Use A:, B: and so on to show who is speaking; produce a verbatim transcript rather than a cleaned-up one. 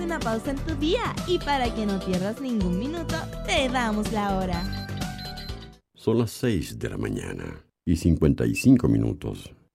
A: una pausa en tu día y para que no pierdas ningún minuto, te damos la hora.
B: Son las seis de la mañana y cincuenta y cinco minutos.